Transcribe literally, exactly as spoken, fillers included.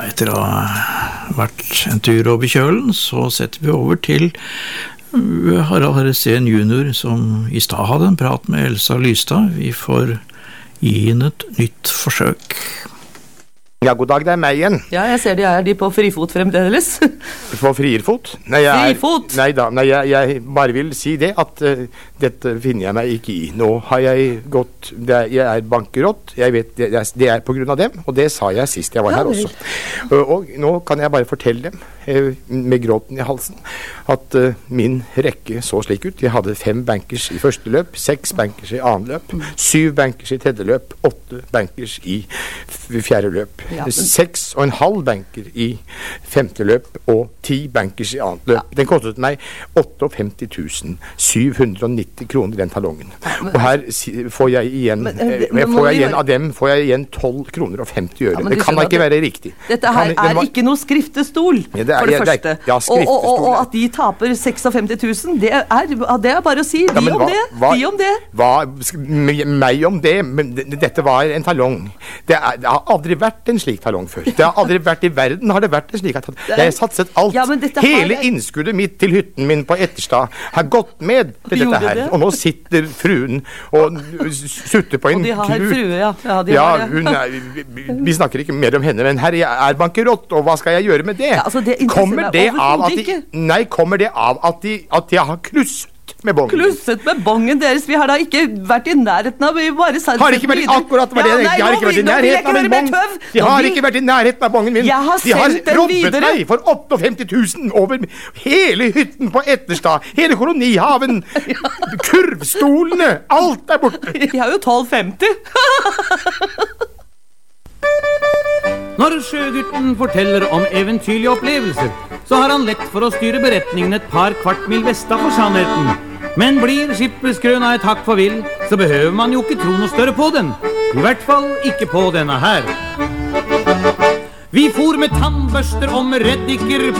etter å ha vært en tur over kjølen, så setter vi over til Harald Harresen junior, som i stad hadde en prat med Elsa Lystad. Vi får gi henne et nytt forsøk. Ja, god dag, det er meg igjen. Ja, jeg ser de er de på frifot fremdeles. På frierfot? Nei, jeg er, frifot? Nei da, nei, jeg, jeg bare vil si det, at uh, dette finner jeg meg ikke i. Nå har jeg gått, det er, jeg er bankerott, jeg vet, det er, det er på grunn av dem, og det sa jeg sist jeg var her også. Uh, og nå kan jeg bare fortelle dem, uh, med gråten i halsen, at uh, min rekke så slik ut. Jeg hadde fem bankers i første løp, seks bankers i andre løp, syv bankers i tredje løp, åtte bankers i fjerde løp. Ja, men... Seks og en halv banker i femte løp og ti bankers i annet løp. Ja. Den kostet meg femtiåtte tusen syv hundre og nitti kroner i den talongen. Ja, men... Og her får jeg igjen, men, eh, men, får jeg igjen av dem får jeg igjen tolv kroner og femti øre. Ja, det kan da ikke det... være riktig. Dette her kan, er var... ikke noe skriftestol, ja, det er, for det ja, første. Det er, ja, og, og, og, og at de taper femtiseks tusen, det er, det er bare å si. De ja, om hva, det, hva, de om det. Hva, meg om det, men dette var en talong. Det, er, det har aldri vært en slik talong før. Det har aldri vært i verden, har det vært en slik talong. Jeg har satset alt. Ja, hele har... innskuddet mitt til hytten min på Etterstad har gått med til dette her. Det? Og nå sitter fruen og sutter på en klut. Og de har klut. Frue, ja. Ja, de ja har hun er, vi, vi snakker ikke mer om henne, men her er bankerott, og hva skal jeg gjøre med det? Ja, altså det kommer det av at de, nei, kommer det av at de, at de har kluss? Med bongen. Klusset med bongen deres. Vi har da ikke vært i nærheten av. Vi bare har ikke vært akkurat var det. Ja, nei, de har ikke vært i nærheten av en bong. De har ikke vært i nærheten av bongen min. Jeg har de har robbet videre. meg for femtiåtte tusen over hele hytten på Etterstad. Hele kolonihaven. Ja. Kurvstolene. Alt er borte. De har jo tolv femti. Når Sjøgutten forteller om eventyrlige opplevelser, så har han lett for å styre beretningen et par kvart mil vesta for sannheten. Men blir skipperskrøna et hakk for vill, så behøver man jo ikke tro noe større på den. I hvert fall ikke på denne her. Vi for med tannbørster og med reddiker